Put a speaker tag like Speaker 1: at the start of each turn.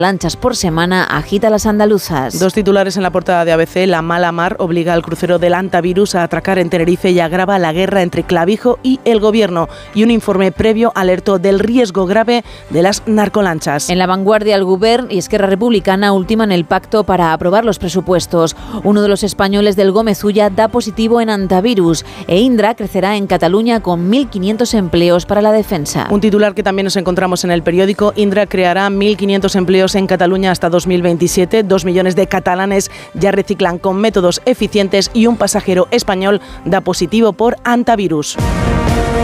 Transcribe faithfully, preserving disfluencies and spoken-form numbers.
Speaker 1: lanchas por semana agita las andaluzas.
Speaker 2: Dos titulares en la portada de A B C. La mala mar obliga al crucero del Antavirus a atracar en Tenerife y agrava la guerra entre Clavijo y el gobierno. Y un informe previo alertó del riesgo grave de las narcolanchas.
Speaker 1: En La Vanguardia, el Govern y Esquerra Republicana ultiman el pacto para aprobar los presupuestos. Uno de los españoles del Gómez Ulla da positivo en Antavirus e Indra crecerá en Cataluña con mil quinientos empleos para la defensa.
Speaker 2: Un titular que también nos encontramos en el periódico. Indra creará mil quinientos empleos en Cataluña hasta dos mil veintisiete. Dos millones de catalanes ya reciclan con métodos eficientes y un pasajero español da positivo por Antavirus.